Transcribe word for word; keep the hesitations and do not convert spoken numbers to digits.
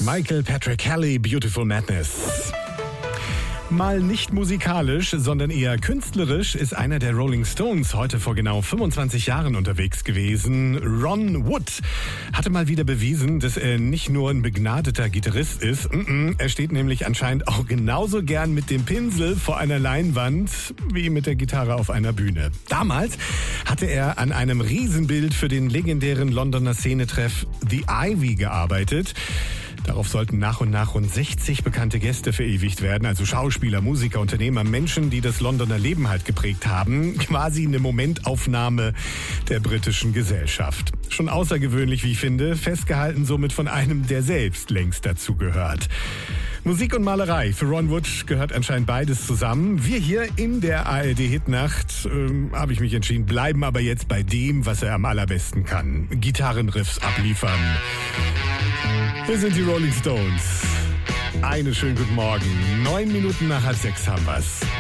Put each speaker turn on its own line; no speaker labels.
Michael Patrick Kelly, Beautiful Madness. Mal nicht musikalisch, sondern eher künstlerisch ist einer der Rolling Stones heute vor genau fünfundzwanzig Jahren unterwegs gewesen. Ron Wood hatte mal wieder bewiesen, dass er nicht nur ein begnadeter Gitarrist ist. Er steht nämlich anscheinend auch genauso gern mit dem Pinsel vor einer Leinwand wie mit der Gitarre auf einer Bühne. Damals hatte er an einem Riesenbild für den legendären Londoner Szenetreff The Ivy gearbeitet. Darauf sollten nach und nach rund sechzig bekannte Gäste verewigt werden, also Schauspieler, Musiker, Unternehmer, Menschen, die das Londoner Leben halt geprägt haben. Quasi eine Momentaufnahme der britischen Gesellschaft. Schon außergewöhnlich, wie ich finde, festgehalten somit von einem, der selbst längst dazugehört. Musik und Malerei. Für Ron Wood gehört anscheinend beides zusammen. Wir hier in der A R D-Hitnacht, ähm, habe ich mich entschieden, bleiben aber jetzt bei dem, was er am allerbesten kann. Gitarrenriffs abliefern. Wir sind die Rolling Stones. Einen schönen guten Morgen. Neun Minuten nach halb sechs haben wir's.